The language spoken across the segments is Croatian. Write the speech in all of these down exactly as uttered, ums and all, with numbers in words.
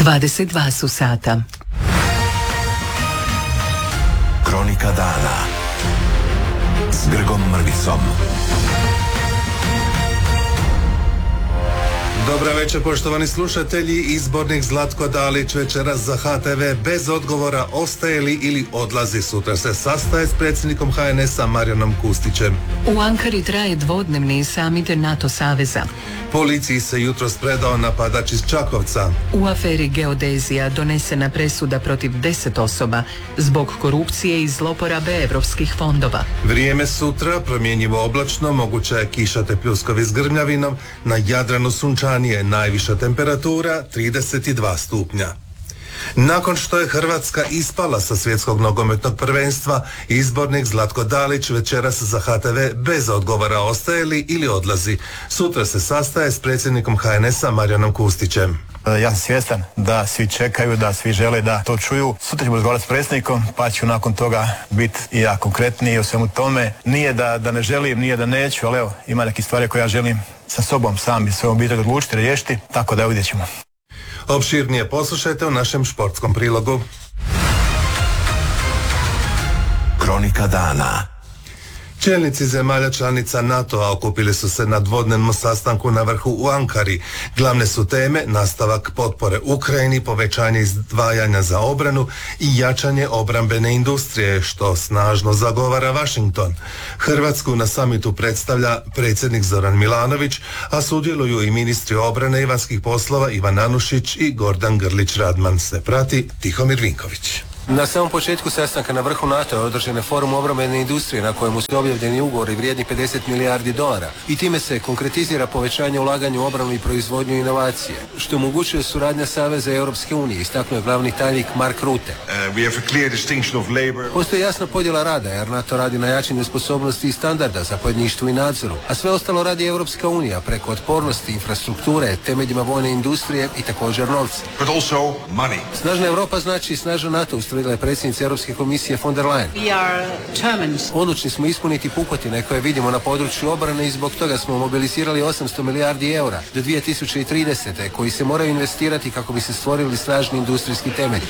dvadeset dva su sata. Kronika dana s Grgom Mrvicom. Dobra večer, poštovani slušatelji. Izbornik Zlatko Dalić večeras za H T V bez odgovora ostaje li ili odlazi. Sutra se sastaje s predsjednikom H N S-a Marijanom Kustićem. U Ankari traje dvodnevni samit NATO saveza. Policiji se jutros predao napadač iz Čakovca. U aferi Geodezija donesena presuda protiv deset osoba zbog korupcije i zloporabe europskih fondova. Vrijeme sutra promjenjivo oblačno, moguća je kiša te pljuskovi s grmljavinom, na Jadranu sunčanije, najviša temperatura trideset dva stupnja. Nakon što je Hrvatska ispala sa svjetskog nogometnog prvenstva, izbornik Zlatko Dalić večeras za H T V bez odgovora ostaje li ili odlazi. Sutra se sastaje s predsjednikom H N S-a Marijanom Kustićem. Ja sam svjestan da svi čekaju, da svi žele da to čuju. Sutra ćemo razgovarati s predsjednikom, pa ću nakon toga biti i ja konkretniji o svemu tome. Nije da, da ne želim, nije da neću, ali evo, ima neke stvari koje ja želim sa sobom sam i svojom obitelji odlučiti, riješiti, tako da vidjet ćemo. Opširnije poslušajte u našem športskom prilogu. Kronika dana. Čelnici zemalja članica NATO-a okupili su se na dvodnevnom sastanku na vrhu u Ankari. Glavne su teme nastavak potpore Ukrajini, povećanje izdvajanja za obranu i jačanje obrambene industrije, što snažno zagovara Washington. Hrvatsku na samitu predstavlja predsjednik Zoran Milanović, a sudjeluju i ministri obrane i vanjskih poslova Ivan Anušić i Gordan Grlić Radman. Se prati Tihomir Vinković. Na samom početku sastanka na vrhu NATO je održan je forum obrambene industrije na kojemu su objavljeni ugovori vrijedni pedeset milijardi dolara i time se konkretizira povećanje ulaganja u obranu i proizvodnju inovacije, što omogućuje suradnja Saveza i Europske unije, istaknuo je glavni tajnik Mark Rutte. Uh, we have a clear distinction of labor. Postoji jasna podjela rada jer NATO radi na jačanju sposobnosti i standarda za zapovjedništvu i nadzoru, a sve ostalo radi Europska unija preko otpornosti, infrastrukture, temeljima vojne industrije i također novca. But also money. Snažna Europa znači snažan NATO, ustvrdila je predsjednica Europske komisije von der Leyen. We are determined. Odlučni smo ispuniti pukotine koje vidimo na području obrane i zbog toga smo mobilizirali osamsto milijardi eura do dvije tisuće tridesete koji se moraju investirati kako bi se stvorili snažni industrijski temelj.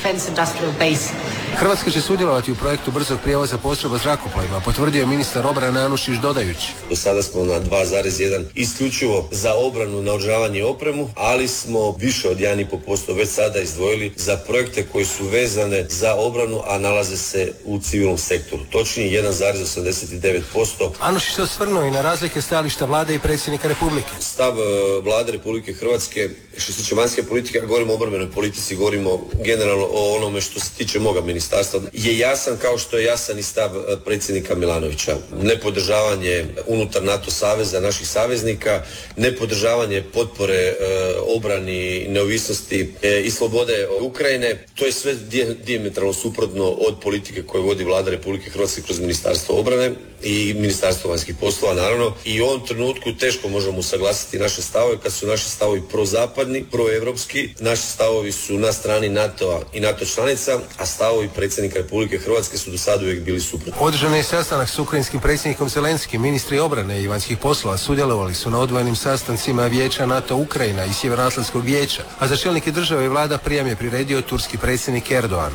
Hrvatska će sudjelovati u projektu brzog prijevoza postrojba zrakoplovima, potvrdio je ministar obrane Anušić dodajući. Do sada smo na dva zarez jedan isključivo za obranu, naoružavanje i opremu, ali smo više od jedan i pol posto već sada izdvojili za projekte koji su vezane za obranu, a nalaze se u civilnom sektoru. Točnije jedan zarez osamdeset devet posto. Anušić se osvrnuo i na razlike stajališta vlade i predsjednika Republike. Stav vlade Republike Hrvatske što se tiče vanjske politike, a govorimo o obrambenoj politici, govorimo generalno o onome što se tiče moga ministarstva, je jasan kao što je jasan i stav predsjednika Milanovića. Nepodržavanje unutar NATO saveza naših saveznika, nepodržavanje potpore e, obrani, neovisnosti e, i slobode Ukrajine, to je sve dijametralno suprotno od politike koju vodi vlada Republike Hrvatske kroz Ministarstvo obrane i Ministarstvo vanjskih poslova, naravno. I u ovom trenutku teško možemo usaglasiti naše stavove kad su naši stavovi prozapadni, proevropski. Naši stavovi su na strani NATO-a i NATO članica, a stavovi predsjednika Republike Hrvatske su do sada uvijek bili suprotni. Održan je sastanak s ukrajinskim predsjednikom Zelenskim. Ministri obrane i vanjskih poslova sudjelovali su na odvojenim sastancima Vijeća NATO Ukrajina i Sjevernoatlantskog vijeća, a za čelnike države i vlada prijam je priredio turski predsjednik Erdogan.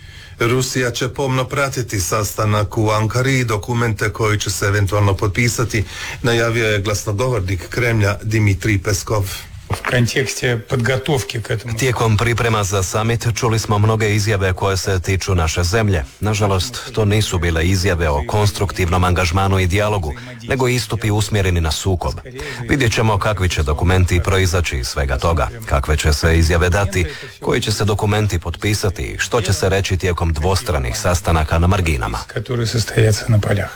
Rusija će pomno pratiti sastanak u Ankari i dokumente koji će se eventualno potpisati, najavio je glasnogovornik Kremlja Dimitrij Peskov. U kontekste podgotovke k etому. Tijekom priprema za summit čuli smo mnoge izjave koje se tiču naše zemlje. Nažalost, to nisu bile izjave o konstruktivnom angažmanu i dijalogu, nego istupi usmjereni na sukob. Vidjet ćemo kakvi će dokumenti proizaći iz svega toga, kakve će se izjave dati, koji će se dokumenti potpisati i što će se reći tijekom dvostranih sastanaka na marginama. Которые состоятся на полях.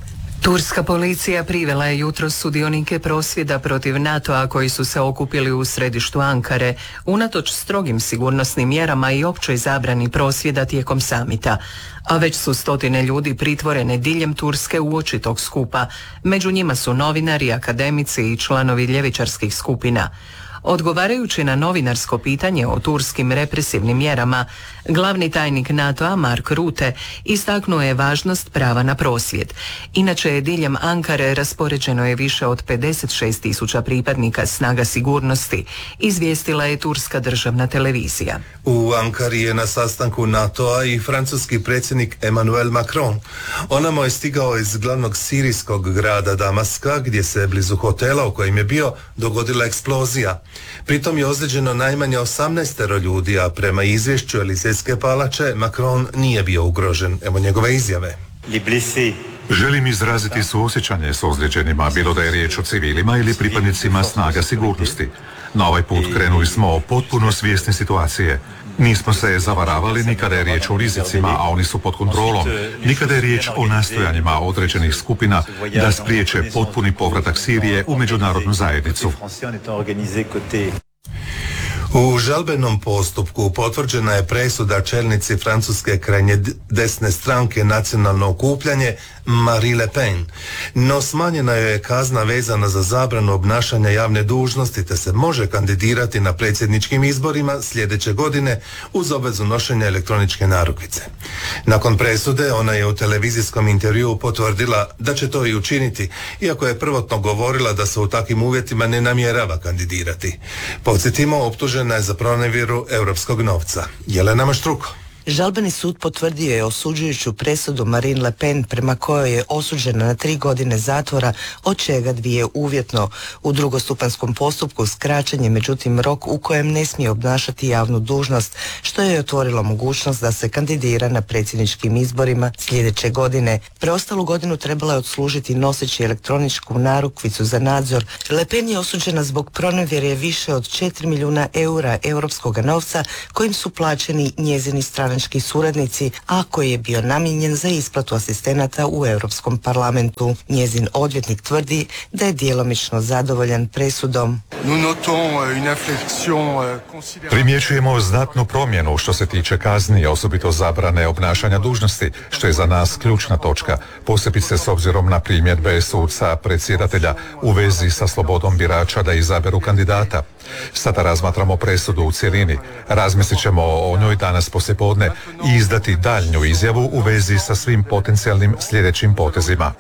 Turska policija privela je jutros sudionike prosvjeda protiv NATO-a koji su se okupili u središtu Ankare, unatoč strogim sigurnosnim mjerama i općoj zabrani prosvjeda tijekom samita. A već su stotine ljudi pritvorene diljem Turske uoči tog skupa. Među njima su novinari, akademici i članovi ljevičarskih skupina. Odgovarajući na novinarsko pitanje o turskim represivnim mjerama, glavni tajnik NATO-a Mark Rutte istaknuo je važnost prava na prosvjed. Inače je diljem Ankare raspoređeno je više od pedeset šest tisuća pripadnika snaga sigurnosti, izvijestila je turska državna televizija. U Ankari je na sastanku NATO-a i francuski predsjednik Emmanuel Macron. Onamo je stigao iz glavnog sirijskog grada Damaska, gdje se blizu hotela u kojem je bio dogodila eksplozija. Pritom je ozlijeđeno najmanje osamnaestero ljudi, a prema izvješću Elizejske palače Macron nije bio ugrožen. Evo njegove izjave. Želim izraziti suosjećanje s ozlijeđenima, bilo da je riječ o civilima ili pripadnicima snaga sigurnosti. Na ovaj put krenuli smo potpuno svjesni situacije. Nismo se zavaravali ni kada je riječ o rizicima, a oni su pod kontrolom, ni kada je riječ o nastojanjima određenih skupina da spriječe potpuni povratak Sirije u međunarodnu zajednicu. U žalbenom postupku potvrđena je presuda čelnici francuske krajnje desne stranke Nacionalno okupljanje Marine Le Pen, no smanjena je kazna vezana za zabranu obnašanja javne dužnosti, te se može kandidirati na predsjedničkim izborima sljedeće godine uz obvezu nošenja elektroničke narukvice. Nakon presude ona je u televizijskom intervjuu potvrdila da će to i učiniti, iako je prvotno govorila da se u takvim uvjetima ne namjerava kandidirati. Podsjetimo, optužena je za pronevjeru europskog novca. Jelena Maštruko. Žalbeni sud potvrdio je osuđujuću presudu Marine Le Pen, prema kojoj je osuđena na tri godine zatvora, od čega dvije uvjetno. U drugostupanskom postupku skraćen je međutim rok u kojem ne smije obnašati javnu dužnost, što je otvorilo mogućnost da se kandidira na predsjedničkim izborima sljedeće godine. Preostalu godinu trebala je odslužiti noseći elektroničku narukvicu za nadzor. Le Pen je osuđena zbog pronevjere više od četiri milijuna eura europskog novca kojim su plaćeni njezini stranački suradnici, a koji je bio namijenjen za isplatu asistenata u Europskom parlamentu. Njezin odvjetnik tvrdi da je djelomično zadovoljan presudom. Primjećujemo znatnu promjenu što se tiče kazni, osobito zabrane obnašanja dužnosti, što je za nas ključna točka, posebice s obzirom na primjedbe suca predsjedatelja u vezi sa slobodom birača da izaberu kandidata. Sada razmatramo presudu u cjelini, razmislit ćemo o njoj danas poslijepodne i izdati daljnju izjavu u vezi sa svim potencijalnim sljedećim potezima.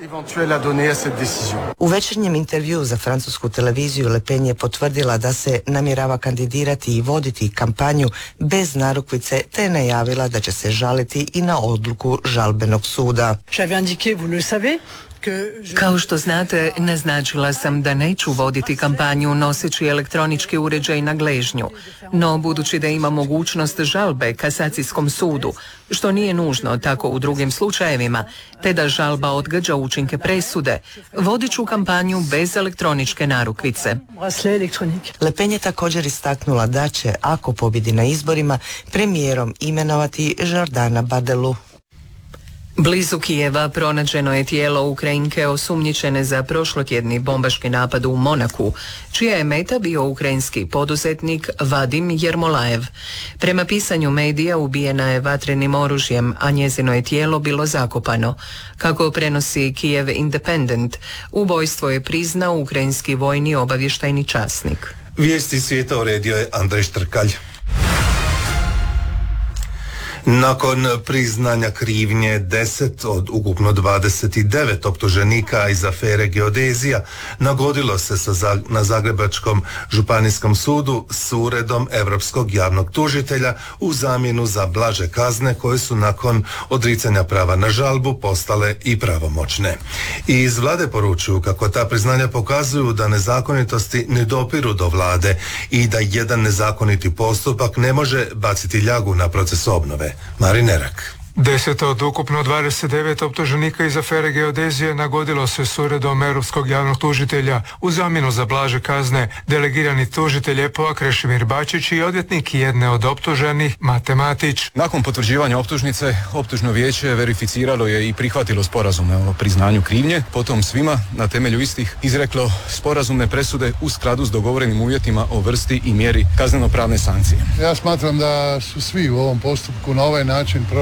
U večernjem intervjuu za francusku televiziju Le Pen je potvrdila da se namjerava kandidirati i voditi kampanju bez narukvice, te je najavila da će se žaliti i na odluku žalbenog suda. Kao što znate, naznačila sam da neću voditi kampanju noseći elektronički uređaj na gležnju, no budući da ima mogućnost žalbe kasacijskom sudu, što nije nužno tako u drugim slučajevima, te da žalba odgađa učinke presude, vodit ću kampanju bez elektroničke narukvice. Le Pen je također istaknula da će, ako pobjedi na izborima, premijerom imenovati Jordana Bardelu. Blizu Kijeva pronađeno je tijelo Ukrajinke osumnjičene za prošlotjedni bombaški napad u Monaku, čija je meta bio ukrajinski poduzetnik Vadim Jermolajev. Prema pisanju medija ubijena je vatrenim oružjem, a njezino je tijelo bilo zakopano. Kako prenosi Kijev Independent, ubojstvo je priznao ukrajinski vojni obavještajni časnik. Vijesti svijeta uredio je Andrej Štrkalj. Nakon priznanja krivnje deset od ukupno dvadeset devet optuženika iz afere Geodezija nagodilo se sa, na Zagrebačkom županijskom sudu s uredom Europskog javnog tužitelja u zamjenu za blaže kazne koje su nakon odricanja prava na žalbu postale i pravomoćne. I iz vlade poručuju kako ta priznanja pokazuju da nezakonitosti ne dopiru do vlade i da jedan nezakoniti postupak ne može baciti ljagu na proces obnove. Marinerak. Deset od ukupno dvadeset devet optuženika iz afere Geodezije nagodilo se s uredom Europskog javnog tužitelja u zamjenu za blaže kazne. Delegirani tužitelj E P O-a Krešimir Bačić i odvjetnik jedne od optuženih Mate Matić. Nakon potvrđivanja optužnice, optužno vijeće verificiralo je i prihvatilo sporazume o priznanju krivnje, potom svima na temelju istih izreklo sporazumne presude u skladu s dogovorenim uvjetima o vrsti i mjeri kazneno-pravne sankcije. Ja smatram da su svi u ovom postupku na ovaj način prošli najbolje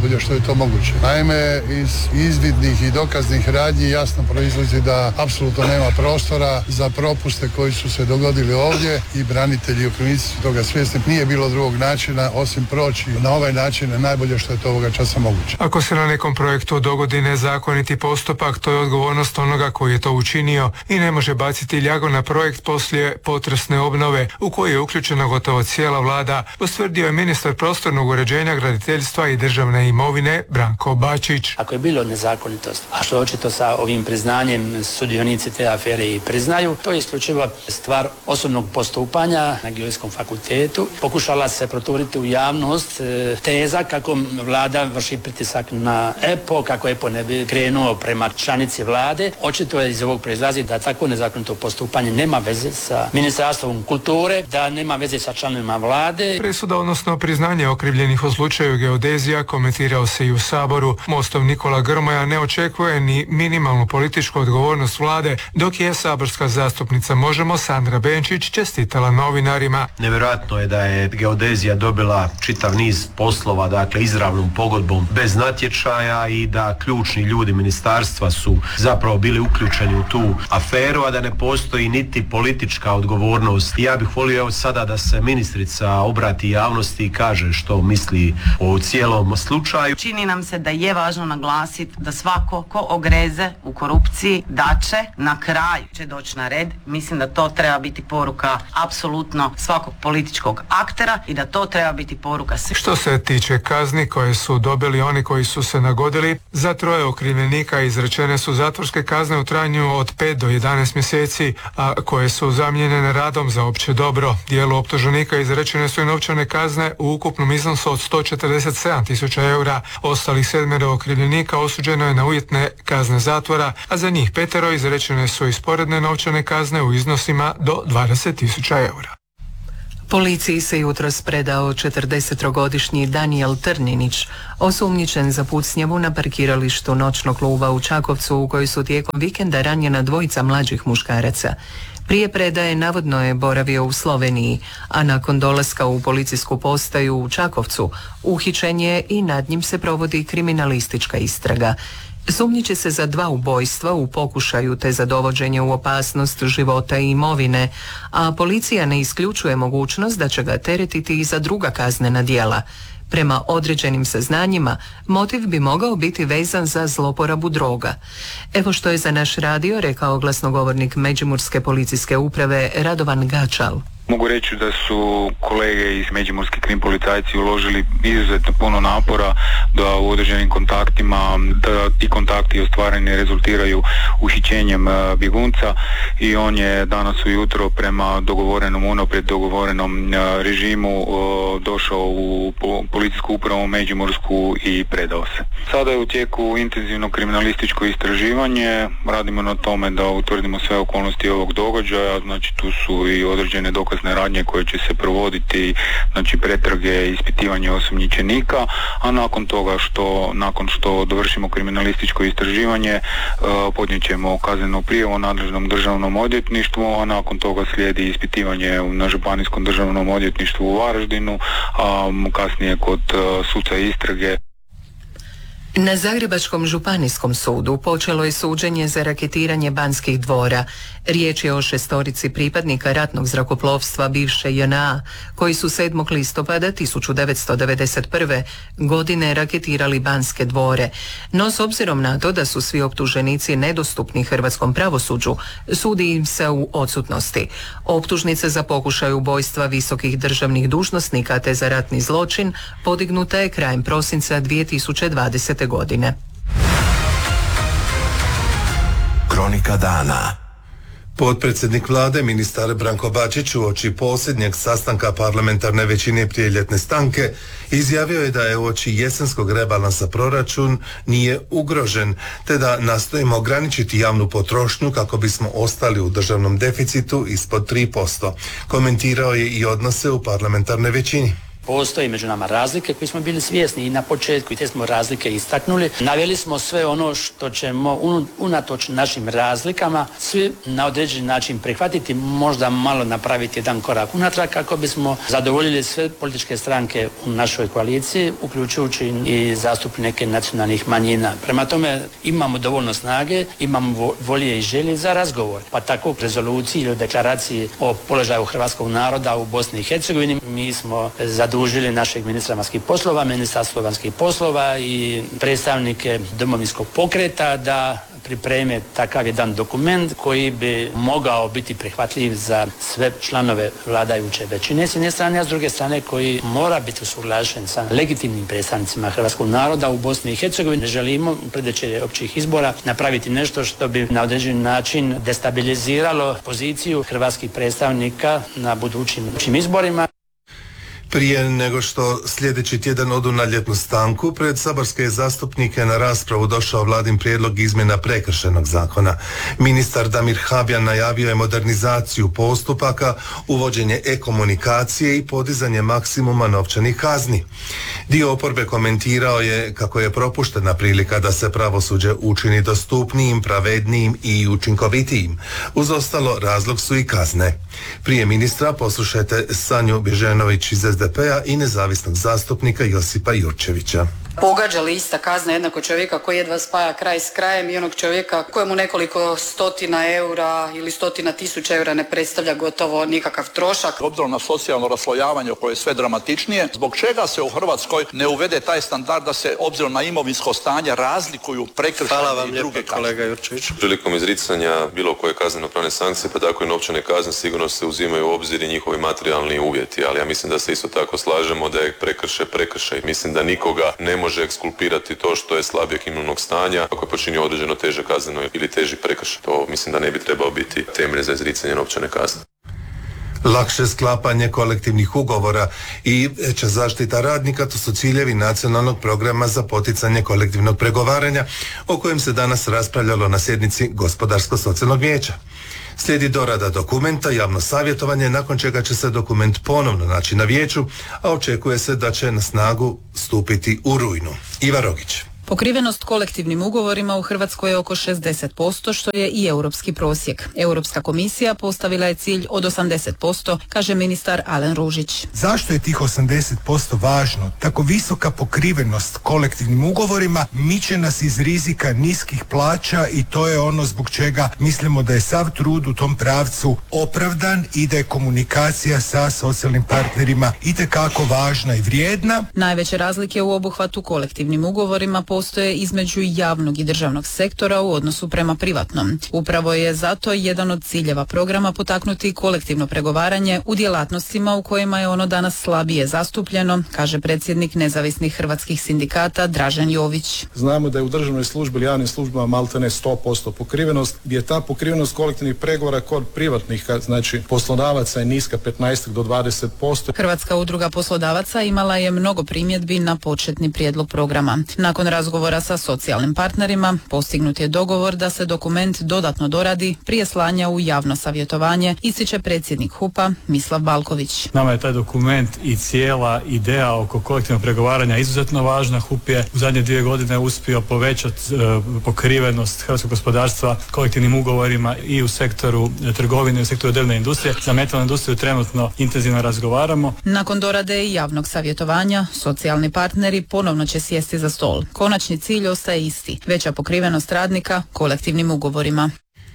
najbolje što je to moguće. Naime, iz izvidnih i dokaznih radnji jasno proizlazi da apsolutno nema prostora za propuste koji su se dogodili ovdje i branitelji i okrivljenici su toga svjesni. Nije bilo drugog načina osim proći na ovaj način je najbolje što je to ovoga časa moguće. Ako se na nekom projektu dogodi nezakoniti postupak, to je odgovornost onoga koji je to učinio i ne može baciti ljagu na projekt poslije potresne obnove u koji je uključena gotovo cijela vlada, ustvrdio je ministar prostornog uređenja, graditeljstva i državne imovine Branko Bačić. Ako je bilo nezakonitost, a što očito sa ovim priznanjem sudionici te afere i priznaju, to je isključivo stvar osobnog postupanja na Geodetskom fakultetu. Pokušala se proturiti u javnost e, teza kako vlada vrši pritisak na E P O, kako E P O ne bi krenuo prema članici vlade. Očito je iz ovog proizlazi da tako nezakonito postupanje nema veze sa Ministarstvom kulture, da nema veze sa članovima vlade. Presuda, odnosno priznanje okrivljenih u slučaju geodezija, komentirao se i u Saboru. Mostov Nikola Grmoja ne očekuje ni minimalnu političku odgovornost vlade, dok je saborska zastupnica Možemo Sandra Benčić čestitala novinarima. Nevjerojatno je da je geodezija dobila čitav niz poslova, dakle izravnom pogodbom bez natječaja i da ključni ljudi ministarstva su zapravo bili uključeni u tu aferu, a da ne postoji niti politička odgovornost. Ja bih volio evo sada da se ministrica obrati javnosti i kaže što misli o cijelom slučaju. Čini nam se da je važno naglasiti da svako ko ogreze u korupciji da će na kraju će doći na red. Mislim da to treba biti poruka apsolutno svakog političkog aktera i da to treba biti poruka svih. Što se tiče kazni koje su dobili oni koji su se nagodili, za troje okrivljenika izrečene su zatvorske kazne u trajanju od pet do jedanaest mjeseci, a koje su zamijenjene radom za opće dobro. Dijelu optuženika izrečene su i novčane kazne u ukupnom iznosu od sto četrdeset sedam tisuća eura. Ostalih sedmero okrivljenika osuđeno je na uvjetne kazne zatvora, a za njih petero izrečene su i sporedne novčane kazne u iznosima do dvadeset tisuća eura. Policiji se jutros predao četrdesetogodišnji Danijel Trninić, osumnjičen za pucnjavu na parkiralištu noćnog kluba u Čakovcu u kojoj su tijekom vikenda ranjena dvojica mlađih muškaraca. Prije predaje navodno je boravio u Sloveniji, a nakon dolaska u policijsku postaju u Čakovcu uhićen je i nad njim se provodi kriminalistička istraga. Sumnjiči se za dva ubojstva u pokušaju te za dovođenje u opasnost života i imovine, a policija ne isključuje mogućnost da će ga teretiti i za druga kaznena djela. Prema određenim saznanjima, motiv bi mogao biti vezan za zloporabu droga. Evo što je za naš radio rekao glasnogovornik Međimurske policijske uprave Radovan Gačal. Mogu reći da su kolege iz Međimurske krim policajci uložili izuzetno puno napora da u određenim kontaktima, da ti kontakti ostvareni rezultiraju uhićenjem bjegunca i on je danas ujutro prema dogovorenom, unaprijed dogovorenom režimu došao u policijsku upravu Međimursku i predao se. Sada je u tijeku intenzivno kriminalističko istraživanje, radimo na tome da utvrdimo sve okolnosti ovog događaja, znači tu su i određene dokaze radnje koje će se provoditi, znači pretrage i ispitivanje osumnjičenika, a nakon toga što, nakon što dovršimo kriminalističko istraživanje, podnijet ćemo kaznenu prijavu nadležnom državnom odvjetništvu, a nakon toga slijedi ispitivanje na Županijskom državnom odvjetništvu u Varaždinu, a kasnije kod suca istrage. Na Zagrebačkom županijskom sudu počelo je suđenje za raketiranje Banskih dvora. Riječ je o šestorici pripadnika ratnog zrakoplovstva bivše J N A koji su sedmog listopada tisuću devetsto devedeset prve. godine raketirali Banske dvore. No s obzirom na to da su svi optuženici nedostupni hrvatskom pravosuđu, sudi im se u odsutnosti. Optužnica za pokušaj ubojstva visokih državnih dužnosnika te za ratni zločin podignuta je krajem prosinca dvije tisuće dvadesete godine. Kronika dana. Potpredsjednik vlade, ministar Branko Bačić, uoči posljednjeg sastanka parlamentarne većine prije ljetne stanke, izjavio je da je uoči jesenskog rebalansa proračun nije ugrožen, te da nastojimo ograničiti javnu potrošnju kako bismo ostali u državnom deficitu ispod tri posto. Komentirao je i odnose u parlamentarnoj većini. Postoji među nama razlike koje smo bili svjesni i na početku i te smo razlike istaknuli. Naveli smo sve ono što ćemo unatoč našim razlikama svi na određeni način prihvatiti, možda malo napraviti jedan korak unatrag kako bismo zadovoljili sve političke stranke u našoj koaliciji, uključujući i zastupnike nacionalnih manjina. Prema tome imamo dovoljno snage, imamo volje i želje za razgovor. Pa tako u rezoluciji ili deklaraciji o položaju hrvatskog naroda u Bosni i Hercegovini mi smo zadužili našeg ministra vanjskih poslova, ministarstvo vanjskih poslova i predstavnike Domovinskog pokreta da pripreme takav jedan dokument koji bi mogao biti prihvatljiv za sve članove vladajuće većine s jedne strane, a s druge strane koji mora biti usuglašen sa legitimnim predstavnicima hrvatskog naroda u Bosni i Hercegovini. Ne želimo u predvečerje općih izbora napraviti nešto što bi na određeni način destabiliziralo poziciju hrvatskih predstavnika na budućim općim izborima. Prije nego što sljedeći tjedan odu na ljetnu stanku, pred saborske zastupnike na raspravu došao vladin prijedlog izmjena prekršajnog zakona. Ministar Damir Habijan najavio je modernizaciju postupaka, uvođenje e-komunikacije i podizanje maksimuma novčanih kazni. Dio oporbe komentirao je kako je propuštena prilika da se pravosuđe učini dostupnijim, pravednijim i učinkovitijim. Uz ostalo, razlog su i kazne. Prije ministra poslušajte Sanju Bježenović iz S D P-a i nezavisnog zastupnika Josipa Jurčevića. Pogađa li ista kazna jednako čovjeka koji jedva spaja kraj s krajem i onog čovjeka kojemu nekoliko stotina eura ili stotina tisuća eura ne predstavlja gotovo nikakav trošak? Obzirom na socijalno raslojavanje koje je sve dramatičnije, zbog čega se u Hrvatskoj ne uvede taj standard da se obzirom na imovinsko stanje razlikuju prekršajne i druge kazne? Kolega Jurčević. Prilikom izricanja bilo koje kazneno-pravne sankcije, pa tako i novčane kazne, sigurno se uzimaju u obzir i njihovi materijalni uvjeti, ali ja mislim da se isto tako slažemo da je prekršaj prekršaj. Mislim da nikoga ne može ekskulpirati to što je slabijeg imovnog stanja ako je počinio određeno teže kazneno ili teži prekršaj. To mislim da ne bi trebao biti temelj za izricanje novčane kazne. Lakše sklapanje kolektivnih ugovora i veća zaštita radnika, to su ciljevi nacionalnog programa za poticanje kolektivnog pregovaranja o kojem se danas raspravljalo na sjednici Gospodarsko-socijalnog vijeća. Slijedi dorada dokumenta, javno savjetovanje, nakon čega će se dokument ponovno naći na vijeću, a očekuje se da će na snagu stupiti u rujnu. Iva Rogić. Pokrivenost kolektivnim ugovorima u Hrvatskoj je oko šezdeset posto, što je i europski prosjek. Europska komisija postavila je cilj od osamdeset posto, kaže ministar Alen Ružić. Zašto je tih osamdeset posto važno? Tako visoka pokrivenost kolektivnim ugovorima miče nas iz rizika niskih plaća i to je ono zbog čega mislimo da je sav trud u tom pravcu opravdan i da je komunikacija sa socijalnim partnerima itekako važna i vrijedna. Najveće razlike u obuhvatu kolektivnim ugovorima postoje između javnog i državnog sektora u odnosu prema privatnom. Upravo je zato jedan od ciljeva programa potaknuti kolektivno pregovaranje u djelatnostima u kojima je ono danas slabije zastupljeno, kaže predsjednik nezavisnih hrvatskih sindikata Dražen Jović. Znamo da je u državnoj službi ili javnim službama maltene sto posto pokrivenost, gdje je ta pokrivenost kolektivnih pregovora kod privatnih, znači poslodavaca je niska petnaest do dvadeset posto. Hrvatska udruga poslodavaca imala je mnogo primjedbi na početni prijedlog programa. Nakon razgovora sa socijalnim partnerima postignut je dogovor da se dokument dodatno doradi prije slanja u javno savjetovanje, ističe predsjednik H U P-a Mislav Balković. Nama je taj dokument i cijela ideja oko kolektivnog pregovaranja izuzetno važna. H U P je u zadnje dvije godine uspio povećati uh, pokrivenost hrvatskog gospodarstva kolektivnim ugovorima i u sektoru trgovine i u sektoru drvne industrije. Za metalnu industriju trenutno intenzivno razgovaramo. Nakon dorade i javnog savjetovanja, socijalni partneri ponovno će sjesti za stol. Konačni cilj ostaje isti, veća pokrivenost radnika kolektivnim ugovorima.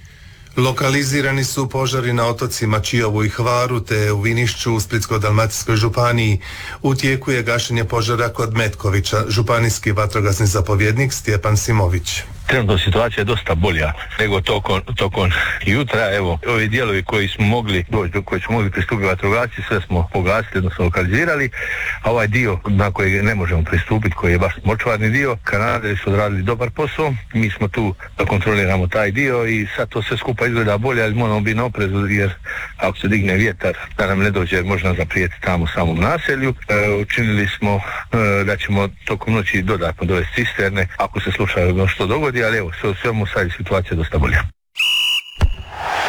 Lokalizirani su požari na otocima Čiovu i Hvaru te u Vinišću u Splitsko-dalmatinskoj županiji. U tijeku je gašenje požara kod Metkovića, županijski vatrogasni zapovjednik Stjepan Simović. Trenutno situacija je dosta bolja nego tokom, tokom jutra. Evo, ovi dijelovi koji smo mogli doći, do koji smo mogli pristupiti vatrogasci, sve smo pogasili, odnosno lokalizirali, a ovaj dio na koji ne možemo pristupiti, koji je baš močvarni dio, Kanaderi su odradili dobar posao, mi smo tu da kontroliramo taj dio i sad to sve skupa izgleda bolje, ali moramo biti na oprezu jer ako se digne vjetar da nam ne dođe, može nam zaprijeti tamo u samom naselju. E, učinili smo e, da ćemo tokom noći dodatno dovesti cisterne ako se slučajno što dogodi, ali evo, sve u svemu sad je situacija dosta bolja.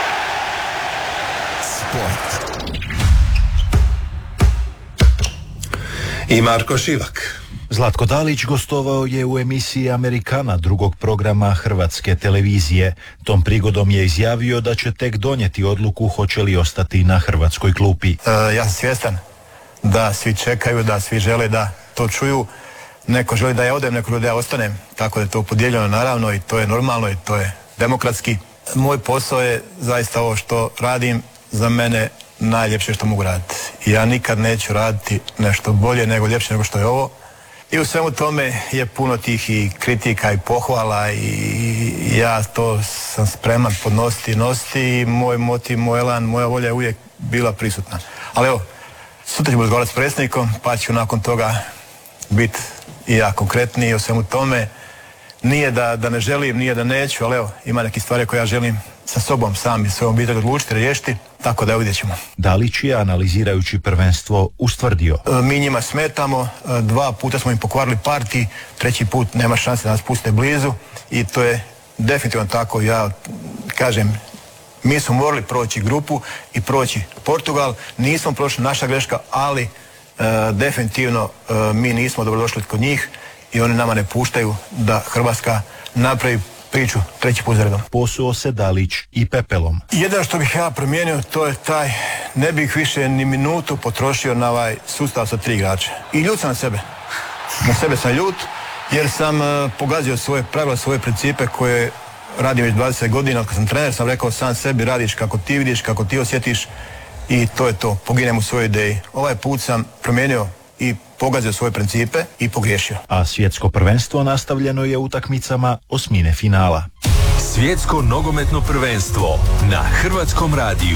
Sport. I Marko Šivak. Zlatko Dalić gostovao je u emisiji Amerikana, drugog programa Hrvatske televizije. Tom prigodom je izjavio da će tek donijeti odluku hoće li ostati na hrvatskoj klupi. E, ja sam svjestan da svi čekaju, da svi žele da to čuju. Neko želi da ja odem, neko želi da ja ostanem. Tako da je to podijeljeno naravno i to je normalno i to je demokratski. Moj posao je zaista ovo što radim za mene najljepše što mogu raditi. Ja nikad neću raditi nešto bolje nego ljepše nego što je ovo. I u svemu tome je puno tih i kritika i pohvala i ja to sam spreman podnositi i nositi i moj motiv, moj elan, moja volja je uvijek bila prisutna. Ali evo, sutra ćemo razgovarati s predsjednikom pa ću nakon toga biti i ja konkretniji u svemu tome. Nije da, da ne želim, nije da neću, ali evo, ima neke stvari koje ja želim sa sobom sam i svojom obitelji odlučiti, riješiti, tako da vidjet ćemo. Dalić je, analizirajući prvenstvo, ustvrdio. E, mi njima smetamo, e, dva puta smo im pokvarili partij, treći put nema šanse da nas puste blizu i to je definitivno tako. Ja kažem, mi smo morali proći grupu i proći Portugal, nismo prošli, naša greška, ali e, definitivno e, mi nismo dobrodošli kod njih i oni nama ne puštaju da Hrvatska napravi priču treći put za redom. Posuo se Dalić i pepelom. Jedno što bih ja promijenio, to je taj, ne bih više ni minutu potrošio na ovaj sustav sa tri igrača. I ljut sam na sebe. Na sebe sam ljut, jer sam uh, pogazio svoje pravila, svoje principe koje radim već dvadeset godina. Kad sam trener, sam rekao sam sebi, radiš kako ti vidiš, kako ti osjetiš i to je to. Poginem u svojoj ideji. Ovaj put sam promijenio i pogazio svoje principe i pogriješio. A svjetsko prvenstvo nastavljeno je utakmicama osmine finala. Svjetsko nogometno prvenstvo na Hrvatskom radiju.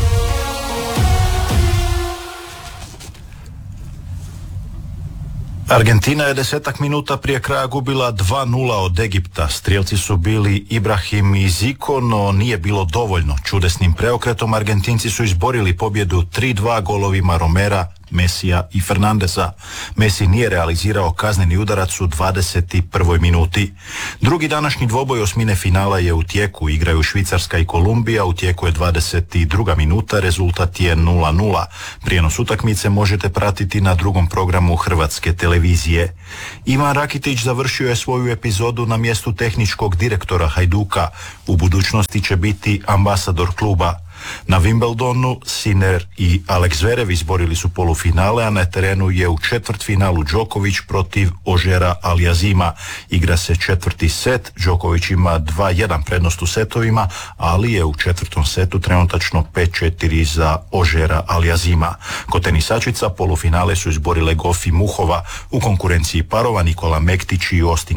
Argentina je desetak minuta prije kraja gubila dva nula od Egipta. Strijelci su bili Ibrahim i Zico, no nije bilo dovoljno. Čudesnim preokretom Argentinci su izborili pobjedu tri dva golovima Romera, Mesija i Fernandesa. Messi nije realizirao kazneni udarac u dvadeset prvoj minuti. Drugi današnji dvoboj osmine finala je u tijeku. Igraju Švicarska i Kolumbija, u tijeku je dvadeset druga minuta, rezultat je nula nula. Prijenos utakmice možete pratiti na drugom programu Hrvatske televizije. Ivan Rakitić završio je svoju epizodu na mjestu tehničkog direktora Hajduka. U budućnosti će biti ambasador kluba. Na Wimbledonu Sinner i Alex Zverev izborili su polufinale, a na terenu je u četvrtfinalu Đoković protiv Ožera Alijazima. Igra se četvrti set, Đoković ima dva jedan prednost u setovima, ali je u četvrtom setu trenutačno pet četiri za Ožera Alijazima. Kod tenisačica polufinale su izborile Goff i Muhova. U konkurenciji parova Nikola Mektić i Austin